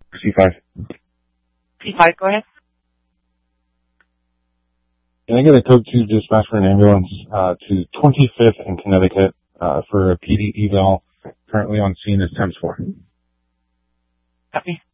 C5. C5, go ahead. Can I get a code 2 dispatch for an ambulance to 25th in Connecticut for a PD eval? Currently on scene is 10-4. Copy.